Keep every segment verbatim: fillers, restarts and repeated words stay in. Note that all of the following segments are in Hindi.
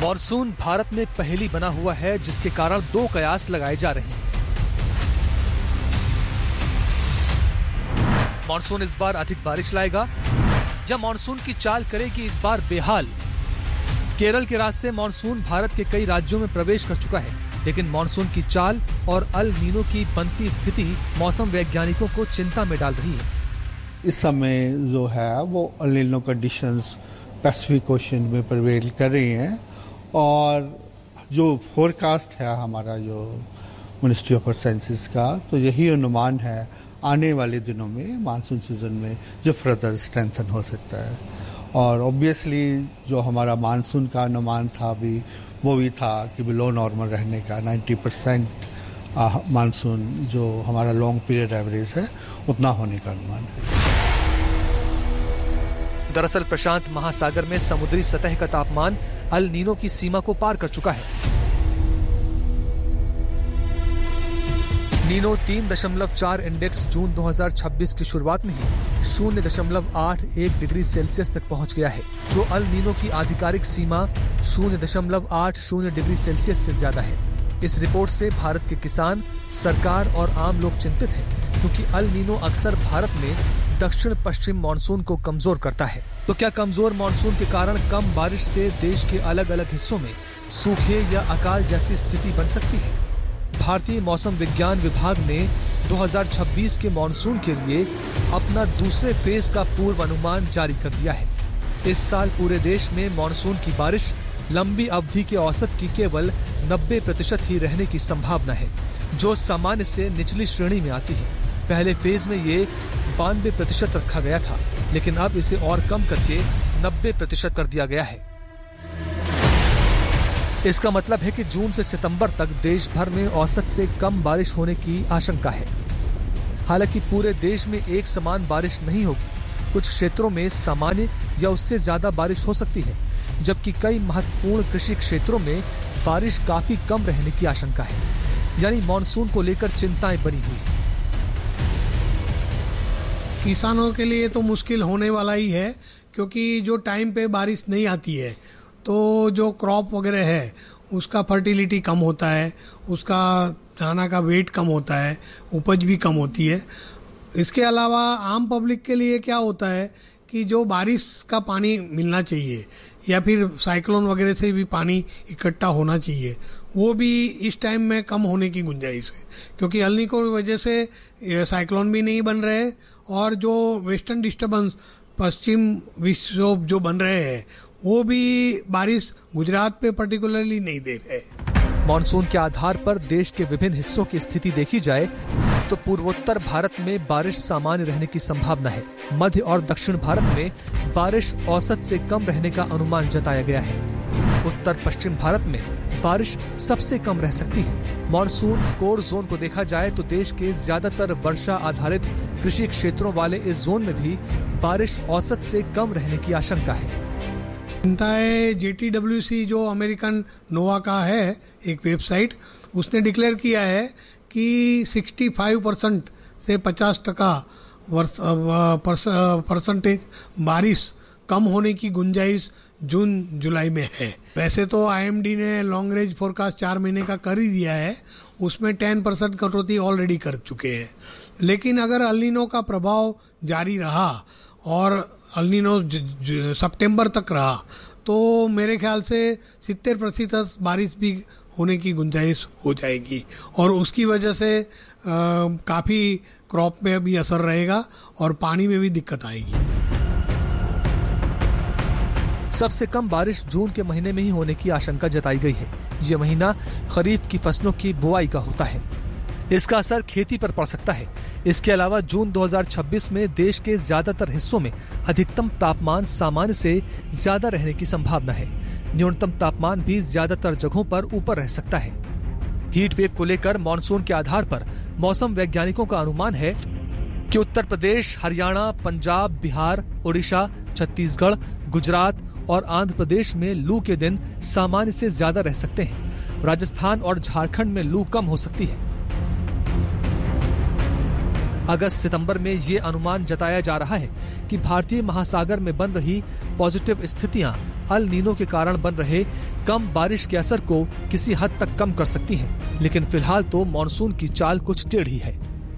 मॉनसून भारत में पहली बना हुआ है, जिसके कारण दो कयास लगाए जा रहे हैं। मॉनसून इस बार अधिक बारिश लाएगा या मॉनसून की चाल करेगी इस बार बेहाल। केरल के रास्ते मॉनसून भारत के कई राज्यों में प्रवेश कर चुका है, लेकिन मॉनसून की चाल और अल नीनो की बनती स्थिति मौसम वैज्ञानिकों को चिंता में डाल रही है। इस समय जो है वो El Nino conditions Pacific ocean में प्रिवेल कर रही हैं और जो फोरकास्ट है हमारा जो मिनिस्ट्री ऑफ साइंसेस का, तो यही अनुमान है आने वाले दिनों में मानसून सीजन में जो फर्दर स्ट्रेंथन हो सकता है। और ऑब्वियसली जो हमारा मानसून का अनुमान था अभी वो भी था कि बिलो नॉर्मल रहने का नब्बे परसेंट मानसून जो हमारा लॉन्ग पीरियड एवरेज है उतना होने का अनुमान है। दरअसल प्रशांत महासागर में समुद्री सतह का तापमान अल नीनो की सीमा को पार कर चुका है। नीनो तीन दशमलव चार इंडेक्स जून दो हज़ार छब्बीस की शुरुआत में ही शून्य दशमलव आठ एक डिग्री सेल्सियस तक पहुंच गया है, जो अल नीनो की आधिकारिक सीमा शून्य दशमलव आठ शून्य डिग्री सेल्सियस से ज्यादा है। इस रिपोर्ट से भारत के किसान, सरकार और आम लोग चिंतित हैं, क्योंकि अल नीनो अक्सर भारत में दक्षिण पश्चिम मानसून को कमजोर करता है। तो क्या कमजोर मानसून के कारण कम बारिश से देश के अलग अलग हिस्सों में सूखे या अकाल जैसी स्थिति बन सकती है? भारतीय मौसम विज्ञान विभाग ने दो हज़ार छब्बीस के मानसून के लिए अपना दूसरे फेज का पूर्व अनुमान जारी कर दिया है। इस साल पूरे देश में मानसून की बारिश लंबी अवधि के औसत की केवल नब्बे प्रतिशत ही रहने की संभावना है, जो सामान्य से निचली श्रेणी में आती है। पहले फेज में ये बानवे प्रतिशत रखा गया था, लेकिन अब इसे और कम करके नब्बे प्रतिशत कर दिया गया है। इसका मतलब है कि जून से सितंबर तक देश भर में औसत से कम बारिश होने की आशंका है। हालांकि पूरे देश में एक समान बारिश नहीं होगी। कुछ क्षेत्रों में सामान्य या उससे ज्यादा बारिश हो सकती है, जबकि कई महत्वपूर्ण कृषि क्षेत्रों में बारिश काफी कम रहने की आशंका है। यानी मानसून को लेकर चिंताएं बनी हुई है। किसानों के लिए तो मुश्किल होने वाला ही है, क्योंकि जो टाइम पे बारिश नहीं आती है तो जो क्रॉप वगैरह है उसका फर्टिलिटी कम होता है, उसका दाना का वेट कम होता है, उपज भी कम होती है। इसके अलावा आम पब्लिक के लिए क्या होता है कि जो बारिश का पानी मिलना चाहिए या फिर साइक्लोन वगैरह से भी पानी इकट्ठा होना चाहिए, वो भी इस टाइम में कम होने की गुंजाइश है, क्योंकि अल नीनो की वजह से साइक्लोन भी नहीं बन रहे और जो वेस्टर्न डिस्टर्बेंस पश्चिम विक्षोभ जो बन रहे हैं वो भी बारिश गुजरात पे पर्टिकुलरली नहीं दे रहे। मानसून के आधार पर देश के विभिन्न हिस्सों की स्थिति देखी जाए तो पूर्वोत्तर भारत में बारिश सामान्य रहने की संभावना है। मध्य और दक्षिण भारत में बारिश औसत से कम रहने का अनुमान जताया गया है। उत्तर पश्चिम भारत में बारिश सबसे कम रह सकती है। मानसून कोर जोन को देखा जाए तो देश के ज्यादातर वर्षा आधारित कृषि क्षेत्रों वाले इस जोन में भी बारिश औसत से कम रहने की आशंका है। चिंता है जे टी डब्ल्यू सी जो अमेरिकन नोवा का है एक वेबसाइट, उसने डिक्लेयर किया है कि पैंसठ परसेंट से पचास टका परसेंटेज बारिश कम होने की गुंजाइश जून जुलाई में है। वैसे तो आई एम डी ने लॉन्ग रेंज फोरकास्ट चार महीने का कर ही दिया है, उसमें दस परसेंट कटौती ऑलरेडी कर चुके हैं। लेकिन अगर अल नीनो का प्रभाव जारी रहा और अल नीनो सितंबर तक रहा तो मेरे ख्याल से सत्तर प्रतिशत बारिश भी होने की गुंजाइश हो जाएगी और उसकी वजह से आ, काफी क्रॉप में भी असर रहेगा और पानी में भी दिक्कत आएगी। सबसे कम बारिश जून के महीने में ही होने की आशंका जताई गई है। यह महीना खरीफ की फसलों की बुआई का होता है। इसका असर खेती पर पड़ सकता है। इसके अलावा जून दो हज़ार छब्बीस में देश के ज्यादातर हिस्सों में अधिकतम तापमान सामान्य से ज्यादा रहने की संभावना है। न्यूनतम तापमान भी ज्यादातर जगहों पर ऊपर रह सकता है। हीट वेव को लेकर मानसून के आधार पर मौसम वैज्ञानिकों का अनुमान है कि उत्तर प्रदेश, हरियाणा, पंजाब, बिहार, ओडिशा, छत्तीसगढ़, गुजरात और आंध्र प्रदेश में लू के दिन सामान्य से ज्यादा रह सकते हैं। राजस्थान और झारखंड में लू कम हो सकती है। अगस्त सितंबर में ये अनुमान जताया जा रहा है कि भारतीय महासागर में बन रही पॉजिटिव स्थितियां अल नीनो के कारण बन रहे कम बारिश के असर को किसी हद तक कम कर सकती हैं, लेकिन फिलहाल तो मॉनसून की चाल कुछ टेढ़ी है।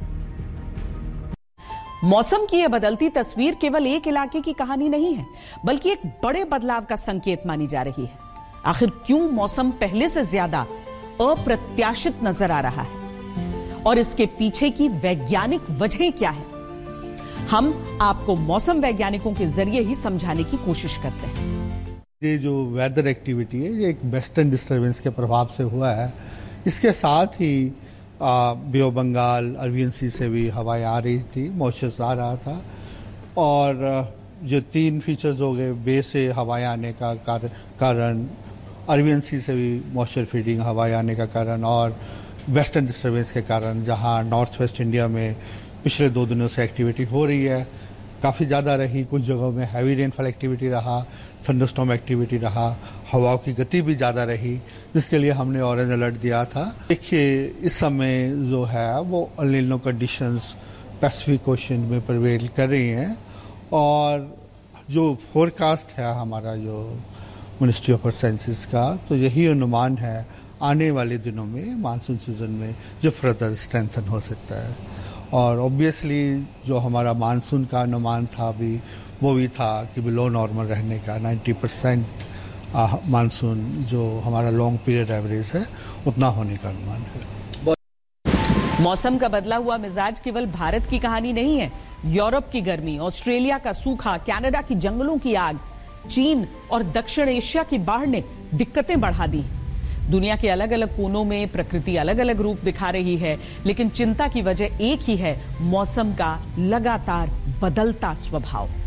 मौसम की यह बदलती तस्वीर केवल एक इलाके की कहानी नहीं है, बल्कि एक बड़े बदलाव का संकेत मानी जा रही है। आखिर क्यों मौसम पहले से ज्यादा अप्रत्याशित नजर आ रहा है और इसके पीछे की वैज्ञानिक वजह क्या है, हम आपको मौसम वैज्ञानिकों के जरिए ही समझाने की कोशिश करते हैं। ये जो वेदर एक्टिविटी है ये एक वेस्टर्न डिस्टर्बेंस के प्रभाव से हुआ है। इसके साथ ही बे ऑफ बंगाल, अरबियन सी से भी हवाएं आ रही थी, मॉइस्चर आ रहा था, और जो तीन फीचर्स हो गए, बे से हवाएं आने का कारण, अरबियन सी से भी मॉइस्चर फीडिंग हवाएं आने का कारण, और वेस्टर्न डिस्टर्बेंस के कारण जहां नॉर्थ वेस्ट इंडिया में पिछले दो दिनों से एक्टिविटी हो रही है, काफ़ी ज़्यादा रही, कुछ जगहों में हैवी रेनफॉल एक्टिविटी रहा, थंडरस्टॉर्म एक्टिविटी रहा, हवाओं की गति भी ज़्यादा रही, जिसके लिए हमने ऑरेंज अलर्ट दिया था। देखिए, इस समय जो है वो El Nino conditions Pacific ocean में प्रिवेल कर रही हैं, और जो फोरकास्ट है हमारा जो मिनिस्ट्री ऑफ अर्थ साइंसेस का, तो यही अनुमान है आने वाले दिनों में मानसून सीजन में जो फर्दर स्ट्रेंथन हो सकता है। और ऑब्वियसली जो हमारा मानसून का अनुमान था अभी वो भी था कि बिलो नॉर्मल रहने का, नब्बे परसेंट मानसून जो हमारा लॉन्ग पीरियड एवरेज है उतना होने का अनुमान है। मौसम का बदला हुआ मिजाज केवल भारत की कहानी नहीं है। यूरोप की गर्मी, ऑस्ट्रेलिया का सूखा, कनाडा की जंगलों की आग, चीन और दक्षिण एशिया की बाढ़ ने दिक्कतें बढ़ा दी। दुनिया के अलग अलग कोनों में प्रकृति अलग अलग रूप दिखा रही है, लेकिन चिंता की वजह एक ही है, मौसम का लगातार बदलता स्वभाव।